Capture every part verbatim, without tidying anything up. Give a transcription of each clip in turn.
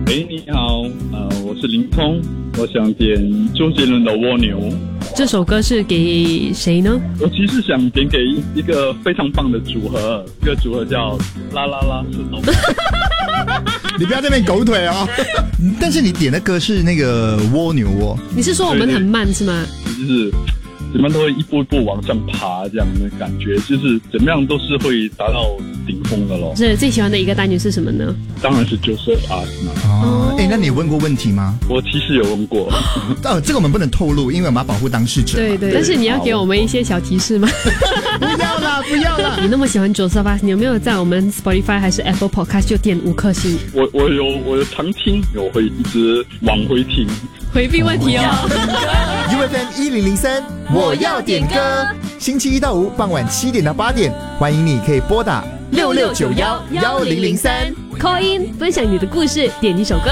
喂，你好，呃，我是林通，我想点周杰伦的《蜗牛》。 这首歌是给谁呢？ 我其实想点给一个非常棒的组合，这个组合叫啦啦啦石头。 你不要在那边狗腿哦。但是你点的歌是那个蜗牛哦。 你是说我们很慢是吗？ 就是怎么样都会一步一步往上爬，这样的感觉，就是怎么样都是会达到顶峰的咯。 是最喜欢的一个单元是什么呢？ 当然是Joseph Ask嘛。 哦，哎，那你问过问题吗？ 我其实有问过。 哦，这个我们不能透露，因为我们要保护当事者。 对对，但是你要给我们一些小提示吗？ 不要啦，不要啦！ 你那么喜欢Joseph Ask，你有没有在我们 Spotify 还是 Apple Podcast 就点五颗星？ 我我有我有常听，我会一直往回听。 回避问题哦。 U F M 一零零三，我要点歌。星期一到五傍晚七点到八点，欢迎你可以拨打六六九幺幺零零三 call in 分享你的故事，点一首歌。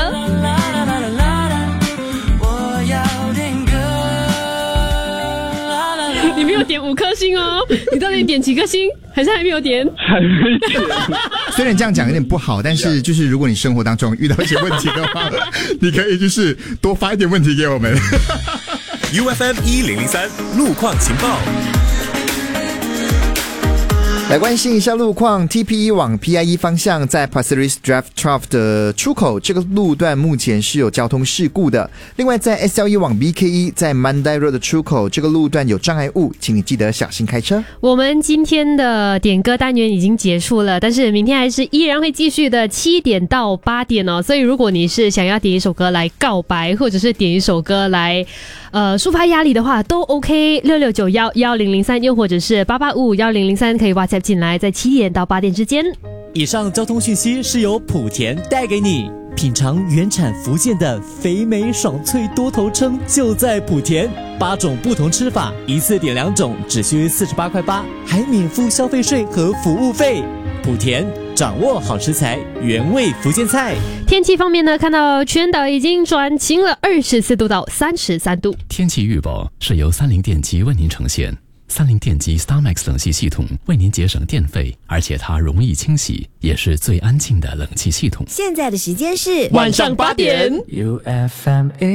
你没有点五颗星哦，你到底点几颗星？还是还没有点？ 还没点。 虽然这样讲有点不好，但是就是如果你生活当中遇到一些问题的话，你可以就是多发一点问题给我们。 U F M 一零零三路况情报。 来关心一下路况 ，T P E 往 P I E 方向在 Pasir Ris Drive Trough 的出口，这个路段目前是有交通事故的。另外，在 S L E 往 B K E 在 Mandai Road 的出口，这个路段有障碍物，请你记得小心开车。 我们今天的点歌单元已经结束了，但是明天还是依然会继续的，七点到八点哦。所以如果你是想要点一首歌来告白，或者是点一首歌来呃抒发压力的话，都 OK。六六九幺幺零零三，又或者是八八五五幺零零三，可以 WhatsApp 进来，在七点到八点之间。 以上交通讯息是由莆田带给你。品尝原产福建的肥美爽脆多头称就在莆田，八种不同吃法，一次点两种，只需四十八块八，还免付消费税和服务费。莆田掌握好食材，原味福建菜。 天气方面呢，看到全岛已经转晴了，二十四度到三十三度。 天气预报是由三菱电机为您呈现。三菱电机 StarMax 冷气系统为您节省电费，而且它容易清洗，也是最安静的冷气系统。 现在的时间是晚上八点。 U F M